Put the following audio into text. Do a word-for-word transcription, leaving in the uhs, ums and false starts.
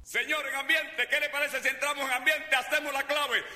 Señor, en ambiente, ¿qué le parece si entramos en ambiente? Hacemos la clave.